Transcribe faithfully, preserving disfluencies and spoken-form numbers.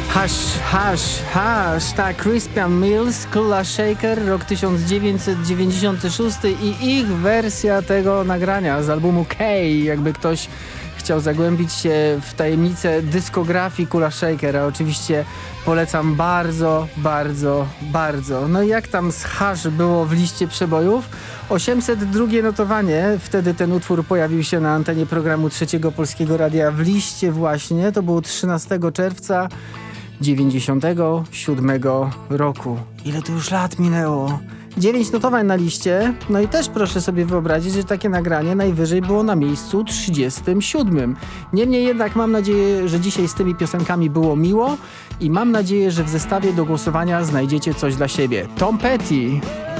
Hash, hash, hash, tak, Crispian Mills, Kula Shaker, rok tysiąc dziewięćset dziewięćdziesiąty szósty i ich wersja tego nagrania z albumu K, jakby ktoś chciał zagłębić się w tajemnicę dyskografii Kula Shakera. Oczywiście polecam bardzo, bardzo, bardzo. No i jak tam z Hash było w liście przebojów? osiemset drugie notowanie, wtedy ten utwór pojawił się na antenie programu Trzeciego Polskiego Radia w liście właśnie, to było trzynastego czerwca dziewięćdziesiątego siódmego roku. Ile to już lat minęło? Dziewięć notowań na liście, no i też proszę sobie wyobrazić, że takie nagranie najwyżej było na miejscu trzydziestym siódmym. Niemniej jednak mam nadzieję, że dzisiaj z tymi piosenkami było miło i mam nadzieję, że w zestawie do głosowania znajdziecie coś dla siebie. Tom Petty.